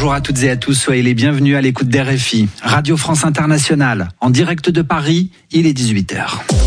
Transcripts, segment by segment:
Bonjour à toutes et à tous, soyez les bienvenus à l'écoute d'RFI, Radio France Internationale, en direct de Paris, il est 18h.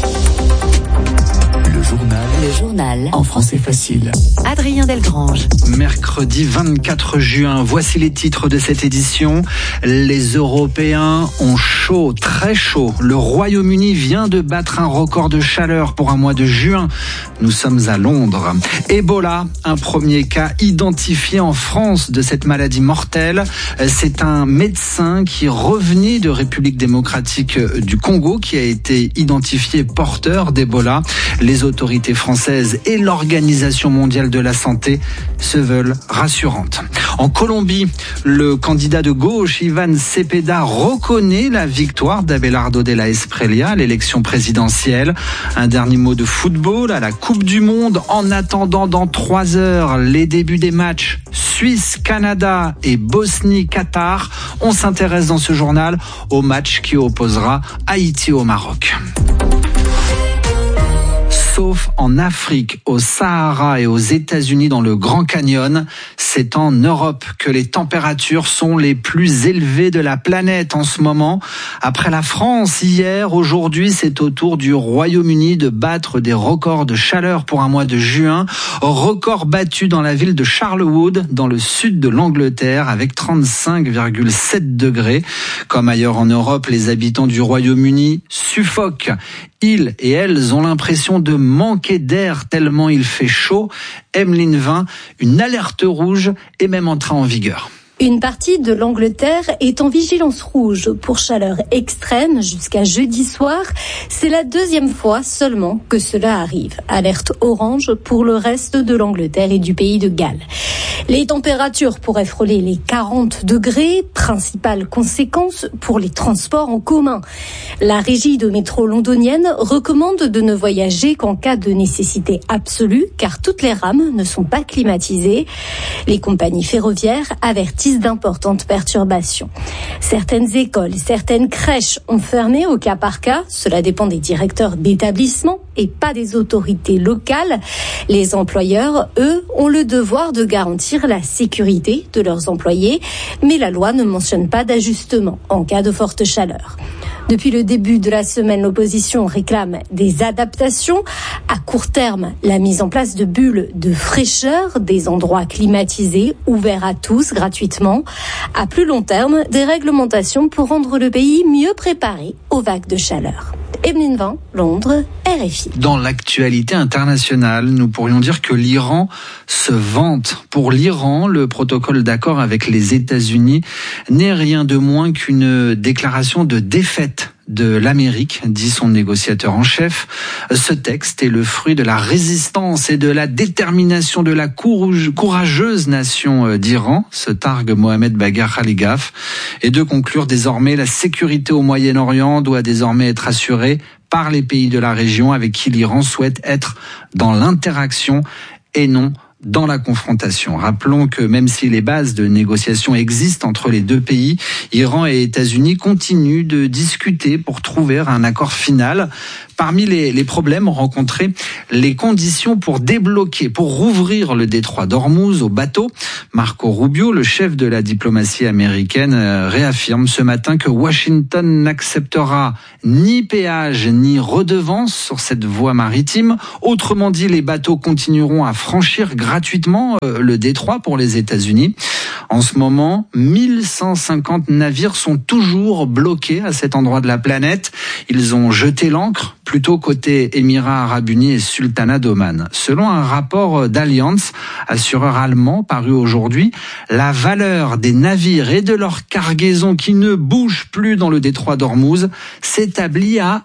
Le journal en français facile. Adrien Delgrange. Mercredi 24 juin, voici les titres de cette édition. Les Européens ont chaud, très chaud. Le Royaume-Uni vient de battre un record de chaleur pour un mois de juin. Nous sommes à Londres. Ebola, un premier cas identifié en France de cette maladie mortelle. C'est un médecin qui revenait de République démocratique du Congo qui a été identifié porteur d'Ebola. Les autorités françaises et l'Organisation mondiale de la santé se veulent rassurantes. En Colombie, le candidat de gauche, Ivan Cepeda, reconnaît la victoire d'Abelardo de la Espriella à l'élection présidentielle. Un dernier mot de football à la Coupe du Monde. En attendant, dans 3 heures, les débuts des matchs Suisse, Canada et Bosnie-Qatar. On s'intéresse dans ce journal au match qui opposera Haïti au Maroc. Sauf en Afrique, au Sahara et aux États-Unis dans le Grand Canyon, c'est en Europe que les températures sont les plus élevées de la planète en ce moment. Après la France hier, aujourd'hui, c'est au tour du Royaume-Uni de battre des records de chaleur pour un mois de juin. Record battu dans la ville de Charlewood, dans le sud de l'Angleterre, avec 35,7 degrés. Comme ailleurs en Europe, les habitants du Royaume-Uni suffoquent. Ils et elles ont l'impression de manquer d'air tellement il fait chaud. Emeline Vin, une alerte rouge est même entrée en vigueur. Une partie de l'Angleterre est en vigilance rouge pour chaleur extrême jusqu'à jeudi soir. C'est la 2e fois seulement que cela arrive. Alerte orange pour le reste de l'Angleterre et du pays de Galles. Les températures pourraient frôler les 40 degrés, principale conséquence pour les transports en commun. La régie de métro londonienne recommande de ne voyager qu'en cas de nécessité absolue, car toutes les rames ne sont pas climatisées. Les compagnies ferroviaires avertissent d'importantes perturbations. Certaines écoles, certaines crèches ont fermé au cas par cas. Cela dépend des directeurs d'établissements et pas des autorités locales. Les employeurs, eux, ont le devoir de garantir la sécurité de leurs employés, mais la loi ne mentionne pas d'ajustement en cas de forte chaleur. Depuis le début de la semaine, l'opposition réclame des adaptations. À court terme, la mise en place de bulles de fraîcheur, des endroits climatisés, ouverts à tous gratuitement. À plus long terme, des réglementations pour rendre le pays mieux préparé aux vagues de chaleur. Emeline Vin, Londres, RFI. Dans l'actualité internationale, nous pourrions dire que l'Iran se vante. Pour l'Iran, le protocole d'accord avec les États-Unis n'est rien de moins qu'une déclaration de défaite de l'Amérique, dit son négociateur en chef. Ce texte est le fruit de la résistance et de la détermination de la courageuse nation d'Iran, se targue Mohamed Bagher Khalilgaf, et de conclure désormais la sécurité au Moyen-Orient doit désormais être assurée par les pays de la région avec qui l'Iran souhaite être dans l'interaction et non dans la confrontation. Rappelons que même si les bases de négociation existent entre les deux pays, Iran et États-Unis continuent de discuter pour trouver un accord final. Parmi les problèmes rencontrés, les conditions pour débloquer, pour rouvrir le détroit d'Ormuz aux bateaux. Marco Rubio, le chef de la diplomatie américaine, réaffirme ce matin que Washington n'acceptera ni péage ni redevance sur cette voie maritime. Autrement dit, les bateaux continueront à franchir gratuitement le détroit pour les États-Unis. En ce moment, 1150 navires sont toujours bloqués à cet endroit de la planète. Ils ont jeté l'ancre, plutôt côté Émirats Arabes Unis et Sultanat d'Oman. Selon un rapport d'Allianz, assureur allemand paru aujourd'hui, la valeur des navires et de leurs cargaisons qui ne bougent plus dans le détroit d'Ormuz s'établit à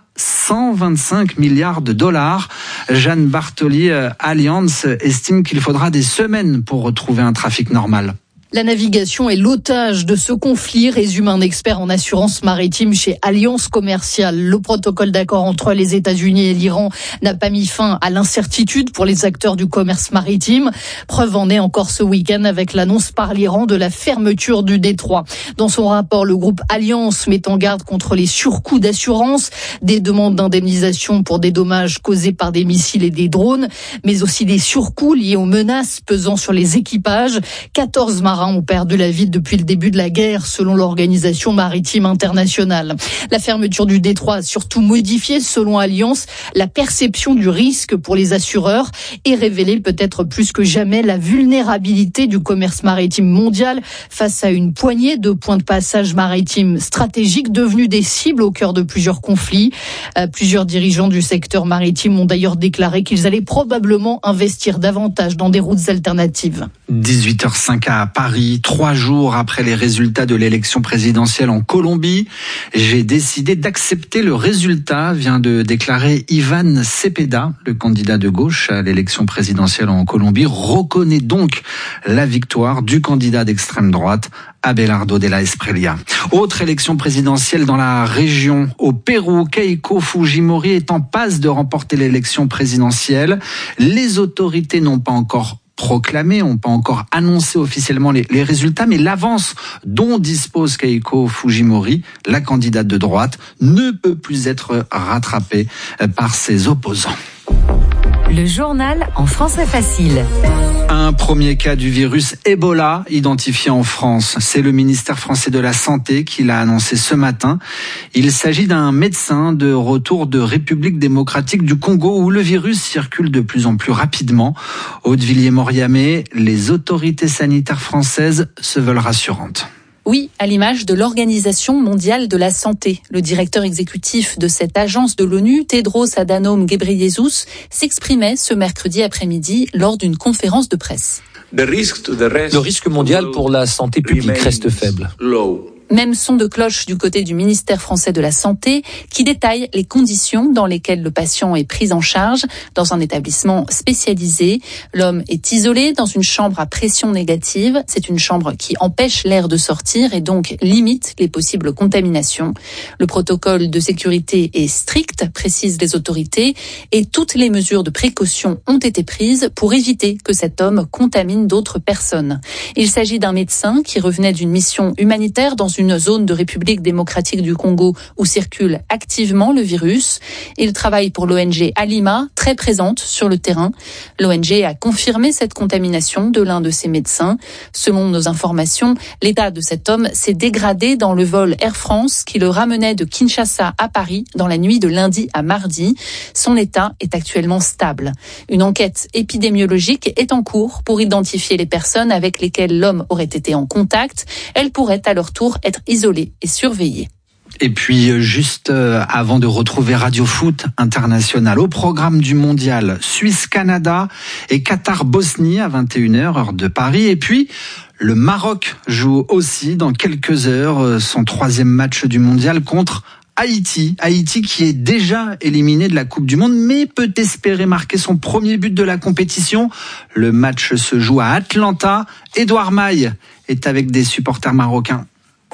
125 milliards de dollars. Jeanne Bartoli, Allianz, estime qu'il faudra des semaines pour retrouver un trafic normal. La navigation est l'otage de ce conflit, résume un expert en assurance maritime chez Allianz Commerciale. Le protocole d'accord entre les États-Unis et l'Iran n'a pas mis fin à l'incertitude pour les acteurs du commerce maritime. Preuve en est encore ce week-end avec l'annonce par l'Iran de la fermeture du détroit. Dans son rapport, le groupe Allianz met en garde contre les surcoûts d'assurance, des demandes d'indemnisation pour des dommages causés par des missiles et des drones, mais aussi des surcoûts liés aux menaces pesant sur les équipages. 14 marins marins ont perdu la vie depuis le début de la guerre, selon l'Organisation maritime internationale. La fermeture du détroit a surtout modifié, selon Allianz, la perception du risque pour les assureurs et révélé peut-être plus que jamais la vulnérabilité du commerce maritime mondial face à une poignée de points de passage maritimes stratégiques devenus des cibles au cœur de plusieurs conflits. Plusieurs dirigeants du secteur maritime ont d'ailleurs déclaré qu'ils allaient probablement investir davantage dans des routes alternatives. 18h05 à Paris, 3 jours après les résultats de l'élection présidentielle en Colombie. J'ai décidé d'accepter le résultat, vient de déclarer Ivan Cepeda, le candidat de gauche à l'élection présidentielle en Colombie, reconnaît donc la victoire du candidat d'extrême droite, Abelardo de la Espriella. Autre élection présidentielle dans la région, au Pérou, Keiko Fujimori est en passe de remporter l'élection présidentielle. Les autorités n'ont pas encore proclamé, n'ont pas encore annoncé officiellement les résultats, mais l'avance dont dispose Keiko Fujimori, la candidate de droite, ne peut plus être rattrapée par ses opposants. Le journal en français facile. Un premier cas du virus Ebola identifié en France. C'est le ministère français de la Santé qui l'a annoncé ce matin. Il s'agit d'un médecin de retour de République démocratique du Congo où le virus circule de plus en plus rapidement. Aude-Villiers-Moriamé, les autorités sanitaires françaises se veulent rassurantes. Oui, à l'image de l'Organisation mondiale de la santé. Le directeur exécutif de cette agence de l'ONU, Tedros Adhanom Ghebreyesus, s'exprimait ce mercredi après-midi lors d'une conférence de presse. Le risque mondial pour la santé publique reste faible. Même son de cloche du côté du ministère français de la Santé qui détaille les conditions dans lesquelles le patient est pris en charge dans un établissement spécialisé. L'homme est isolé dans une chambre à pression négative. C'est une chambre qui empêche l'air de sortir et donc limite les possibles contaminations. Le protocole de sécurité est strict, précisent les autorités, et toutes les mesures de précaution ont été prises pour éviter que cet homme contamine d'autres personnes. Il s'agit d'un médecin qui revenait d'une mission humanitaire dans une zone de République démocratique du Congo où circule activement le virus. Il travaille pour l'ONG Alima, très présente sur le terrain. L'ONG a confirmé cette contamination de l'un de ses médecins. Selon nos informations, l'état de cet homme s'est dégradé dans le vol Air France qui le ramenait de Kinshasa à Paris dans la nuit de lundi à mardi. Son état est actuellement stable. Une enquête épidémiologique est en cours pour identifier les personnes avec lesquelles l'homme aurait été en contact. Elles pourraient à leur tour être isolées et surveillées. Et puis, juste avant de retrouver Radio Foot International, au programme du mondial, Suisse-Canada et Qatar-Bosnie à 21h, heure de Paris. Et puis, le Maroc joue aussi dans quelques heures son 3e match du mondial contre Haïti. Haïti qui est déjà éliminé de la Coupe du Monde, mais peut espérer marquer son premier but de la compétition. Le match se joue à Atlanta. Édouard Maille est avec des supporters marocains.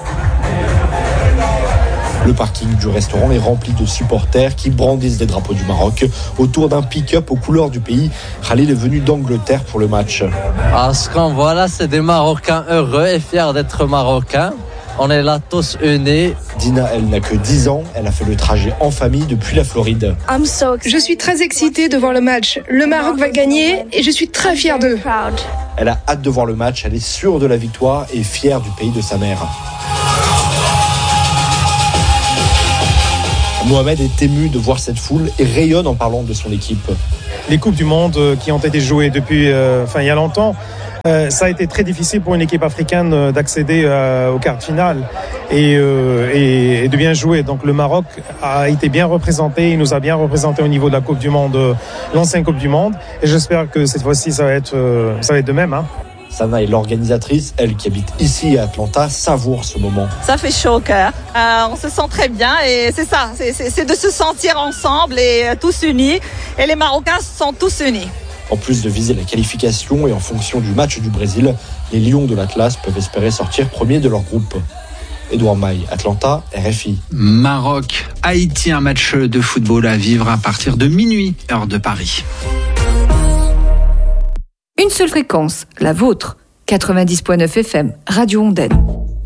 Le parking du restaurant est rempli de supporters qui brandissent des drapeaux du Maroc autour d'un pick-up aux couleurs du pays. Khalil est venu d'Angleterre pour le match. Ce qu'on voit là, c'est des Marocains heureux et fiers d'être Marocains. On est là tous unis. Dina, elle n'a que 10 ans. Elle a fait le trajet en famille depuis la Floride. Je suis très excitée de voir le match. Le Maroc va gagner et je suis très fière d'eux. Elle a hâte de voir le match. Elle est sûre de la victoire et fière du pays de sa mère. Mohamed est ému de voir cette foule et rayonne en parlant de son équipe. Les Coupes du Monde qui ont été jouées depuis il y a longtemps, ça a été très difficile pour une équipe africaine d'accéder au quart de finale et de bien jouer. Donc le Maroc a été bien représenté, il nous a bien représenté au niveau de la Coupe du Monde, l'ancienne Coupe du Monde. Et j'espère que cette fois-ci ça va être de même. Sana est l'organisatrice, elle qui habite ici à Atlanta, savoure ce moment. Ça fait chaud au cœur. On se sent très bien et c'est ça, c'est de se sentir ensemble et tous unis. Et les Marocains sont tous unis. En plus de viser la qualification et en fonction du match du Brésil, les Lions de l'Atlas peuvent espérer sortir premiers de leur groupe. Édouard Maille, Atlanta, RFI. Maroc, Haïti, un match de football à vivre à partir de minuit, heure de Paris. Une seule fréquence, la vôtre, 90.9 FM, Radio Ondaine.